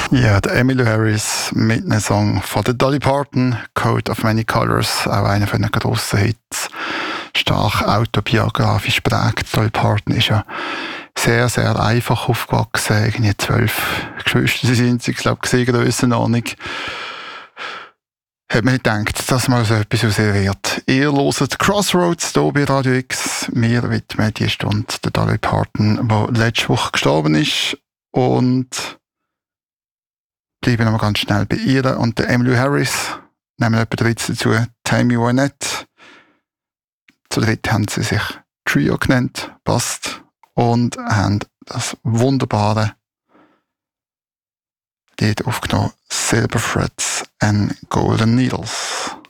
Ja, der Emmylou Harris mit einem Song von der Dolly Parton, Coat of Many Colors, auch einer von den grossen Hits, stark autobiografisch prägt. Dolly Parton ist ja sehr, sehr einfach aufgewachsen, irgendwie 12 Geschwister sind sie, glaube ich, Grössenordnung. Hat man nicht gedacht, dass mal so etwas aus ihr wird. Ihr hört Crossroads hier bei Radio X. Wir widmen die Stunde der Dolly Parton, die letzte Woche gestorben ist, und bleiben noch mal ganz schnell bei ihr und der Emmylou Harris. Nehmen etwa dritt dazu Tammy Wynette. Zu dritt haben sie sich Trio genannt, passt, und haben das wunderbare Lied aufgenommen, Silver Threads and Golden Needles.